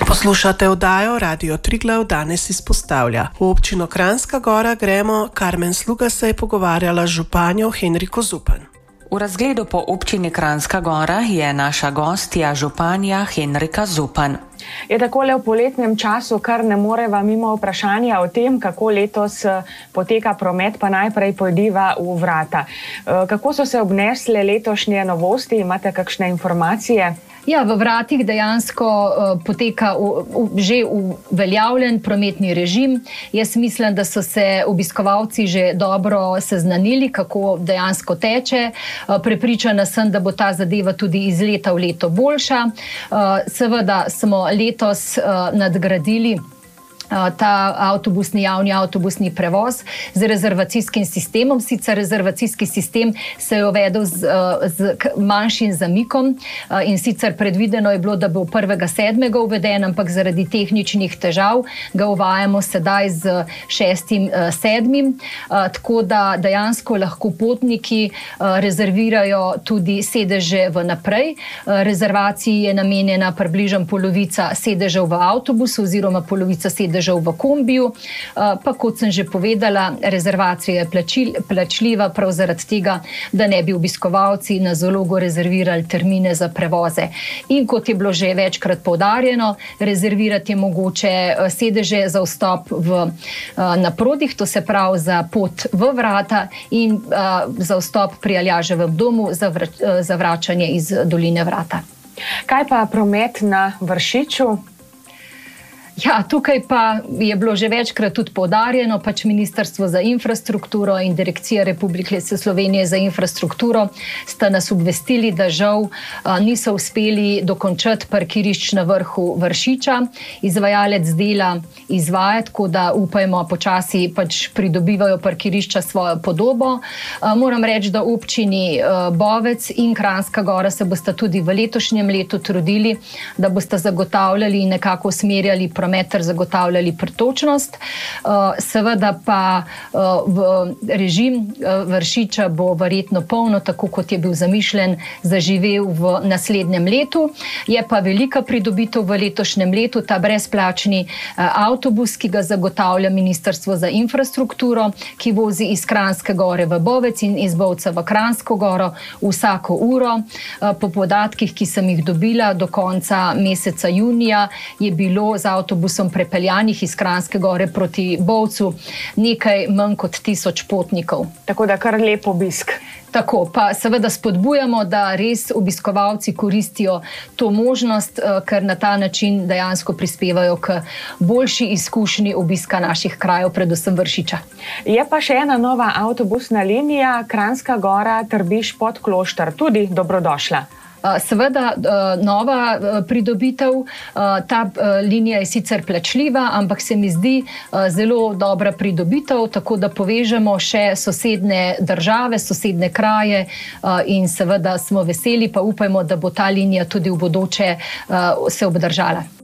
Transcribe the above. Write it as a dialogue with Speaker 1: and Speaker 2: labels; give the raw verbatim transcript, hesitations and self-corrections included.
Speaker 1: Poslušate oddajo Radio Triglav danes izpostavlja. V občino Kranjska Gora gremo, Karmen Sluga se je pogovarjala z županjo Henriko Zupan.
Speaker 2: V razgledu po občini Kranjska Gora je naša gostja županja Henrika Zupan.
Speaker 3: Je takole v poletnem času, kar ne moreva mimo vprašanja o tem, kako letos poteka promet, pa najprej pojdiva v Vrata. Kako so se obnesle letošnje novosti, imate kakšne informacije?
Speaker 4: Ja, v Vratih dejansko uh, poteka v, v, že uveljavljen prometni režim. Jaz mislim, da so se obiskovalci že dobro seznanili, kako dejansko teče. Uh, prepričana sem, da bo ta zadeva tudi iz leta v leto boljša. Uh, seveda smo letos uh, nadgradili ta avtobusni, javni avtobusni prevoz z rezervacijskim sistemom. Sicer rezervacijski sistem se je uvedel z, z manjšim zamikom in sicer predvideno je bilo, da bo prvega sedmega uveden, ampak zaradi tehničnih težav ga uvajamo sedaj z šestim sedmim, tako da dejansko lahko potniki rezervirajo tudi sedeže vnaprej. Rezervaciji je namenjena približno polovica sedežev v avtobusu oziroma polovica sedežev v kombiju, pa kot sem že povedala, rezervacija je plačil, plačljiva prav zaradi tega, da ne bi obiskovalci na zalogo rezervirali termine za prevoze. In kot je bilo že večkrat poudarjeno, rezervirati je mogoče sedeže za vstop v, na prodih, to se pravi za pot v Vrata in za vstop pri Aljaževem domu za, vra, za vračanje iz doline Vrata.
Speaker 3: Kaj pa promet na Vršiču?
Speaker 4: Ja, tukaj pa je bilo že večkrat tudi poudarjeno, pač Ministrstvo za infrastrukturo in Direkcija Republike Slovenije za infrastrukturo sta nas obvestili, da žal a, niso uspeli dokončati parkirišč na vrhu Vršiča. Izvajalec dela izvaja, tako da upajmo počasi pač pridobivajo parkirišča svojo podobo. A, moram reči, da občini a, Bovec in Kranjska Gora se bosta tudi v letošnjem letu trudili, da bosta zagotavljali in nekako usmerjali promet ter zagotavljali pretočnost. Seveda pa v režim Vršiča bo verjetno polno, tako kot je bil zamišljen, zaživel v naslednjem letu. Je pa velika pridobitev v letošnjem letu ta brezplačni avtobus, ki ga zagotavlja Ministrstvo za infrastrukturo, ki vozi iz Kranjske Gore v Bovec in iz Bovca v Kranjsko Goro vsako uro. Po podatkih, ki sem jih dobila, do konca meseca junija je bilo z avtobusom busom prepeljanih iz Kranjske Gore proti Bovcu nekaj manj kot tisoč potnikov.
Speaker 3: Tako da kar lep obisk.
Speaker 4: Tako, pa seveda spodbujamo, da res obiskovalci koristijo to možnost, ker na ta način dejansko prispevajo k boljši izkušnji obiska naših krajev, predvsem Vršiča.
Speaker 3: Je pa še ena nova avtobusna linija, Kranjska Gora, Trbiž, Podklošter, tudi dobrodošla.
Speaker 4: Seveda nova pridobitev, ta linija je sicer plačljiva, ampak se mi zdi zelo dobra pridobitev, tako da povežemo še sosedne države, sosedne kraje in seveda smo veseli, pa upajmo, da bo ta linija tudi v bodoče se obdržala.